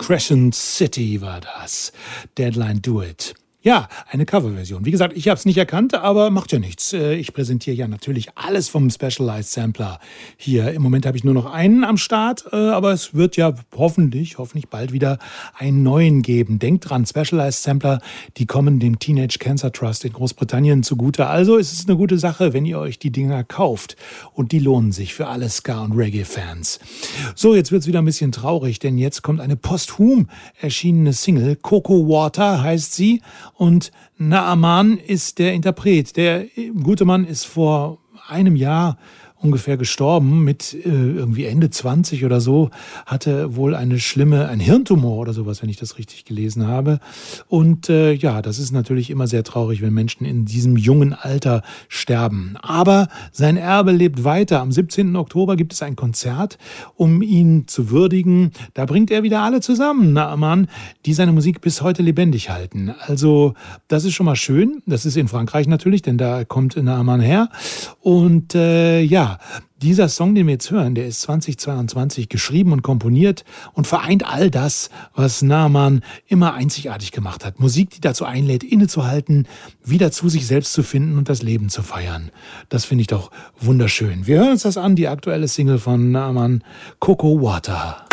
Crescent City war das. Deadline Do It. Ja, eine Coverversion. Wie gesagt, ich habe es nicht erkannt, aber macht ja nichts. Ich präsentiere ja natürlich alles vom Specialized Sampler hier. Im Moment habe ich nur noch einen am Start, aber es wird ja hoffentlich bald wieder einen neuen geben. Denkt dran, Specialized Sampler, die kommen dem Teenage Cancer Trust in Großbritannien zugute. Also es ist eine gute Sache, wenn ihr euch die Dinger kauft. Und die lohnen sich für alle Ska- und Reggae-Fans. So, jetzt wird es wieder ein bisschen traurig, denn jetzt kommt eine posthum erschienene Single. Cocoa Water heißt sie. Und Naaman ist der Interpret. Der gute Mann ist vor einem Jahr ungefähr gestorben, mit irgendwie Ende 20 oder so, hatte wohl ein Hirntumor oder sowas, wenn ich das richtig gelesen habe. Und ja, das ist natürlich immer sehr traurig, wenn Menschen in diesem jungen Alter sterben. Aber sein Erbe lebt weiter. Am 17. Oktober gibt es ein Konzert, um ihn zu würdigen. Da bringt er wieder alle zusammen, Naaman, die seine Musik bis heute lebendig halten. Also das ist schon mal schön. Das ist in Frankreich natürlich, denn da kommt Naaman her. Und ja, dieser Song, den wir jetzt hören, der ist 2022 geschrieben und komponiert und vereint all das, was Naaman immer einzigartig gemacht hat. Musik, die dazu einlädt, innezuhalten, wieder zu sich selbst zu finden und das Leben zu feiern. Das finde ich doch wunderschön. Wir hören uns das an, die aktuelle Single von Naaman, Cocoa Water.